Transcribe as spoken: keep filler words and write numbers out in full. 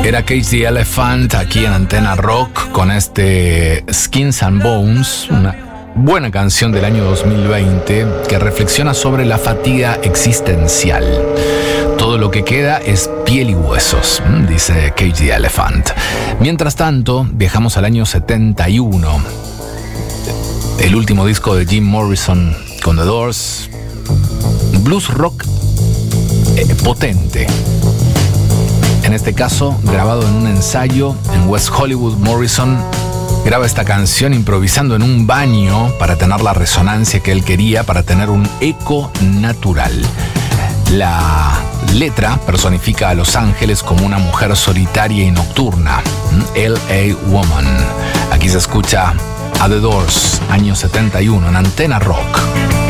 Era Cage the Elephant aquí en Antena Rock con este Skins and Bones, una buena canción del año dos mil veinte que reflexiona sobre la fatiga existencial. Todo lo que queda es piel y huesos, dice Cage the Elephant. Mientras tanto, viajamos al año setenta y uno. El último disco de Jim Morrison con The Doors. Blues rock eh, potente. En este caso, grabado en un ensayo en West Hollywood, Morrison graba esta canción improvisando en un baño para tener la resonancia que él quería, para tener un eco natural. La letra personifica a Los Ángeles como una mujer solitaria y nocturna, L A Woman. Aquí se escucha a The Doors, año setenta y uno, en Antena Rock.